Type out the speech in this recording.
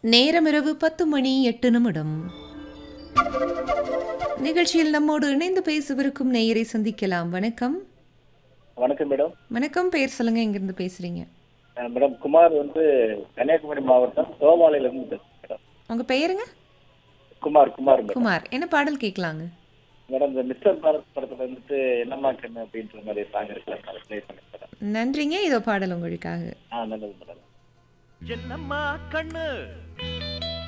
நேரம் இரவு 10 மணி 8 நிமிடம். நிகழ்ச்சியில் நம்மோடு இணைந்து பேசவிருக்கும் நேயரை சந்திக்கலாம். வணக்கம். வணக்கம் மேடம். வணக்கம். பெயர் சொல்லுங்க, எங்கிருந்து பேசுறீங்க? மேடம் குமார் கன்னியாகுமரி மாவட்டம் சோமாலையிலிருந்து பேசுறேன் மேடம். உங்க பெயருங்க? குமார் குமார் மேடம். குமார். என்ன பாடல் கேட்கலாங்க? மேடம் இந்த மிஸ்டர் பாரத் படத்துல என்னம்மா கண்ணு அப்படின்ற மாதிரி சாங் இருக்குல்ல, ப்ளே பண்ணுங்க மேடம். நன்றிங்க. இதோ பாடல் உங்களுக்காக. நல்லது மேடம். என்னம்மா கண்ணு